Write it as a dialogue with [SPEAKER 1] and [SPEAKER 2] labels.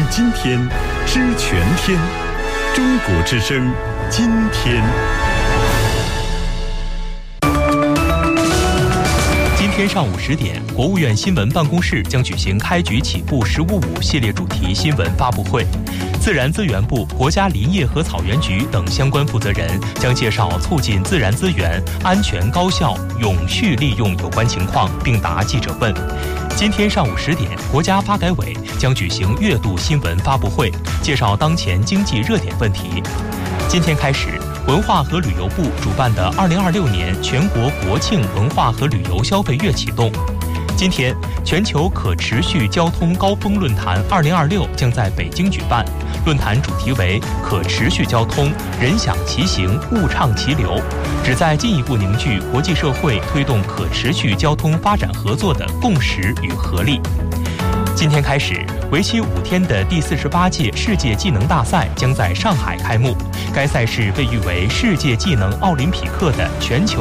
[SPEAKER 1] 今天，知全天。中国之声，今天。
[SPEAKER 2] 今天上午10点，国务院新闻办公室将举行开局起步“15.5”系列主题新闻发布会。自然资源部、国家林业和草原局等相关负责人将介绍促进自然资源安全、高效、永续利用有关情况，并答记者问。今天上午10点，国家发改委将举行月度新闻发布会，介绍当前经济热点问题。今天开始，文化和旅游部主办的2026年全国国庆文化和旅游消费月启动。今天，全球可持续交通高峰论坛2026将在北京举办，论坛主题为“可持续交通，人享其行，物畅其流”，旨在进一步凝聚国际社会推动可持续交通发展合作的共识与合力。今天开始，为期5天的第48届世界技能大赛将在上海开幕。该赛事被誉为世界技能奥林匹克的全球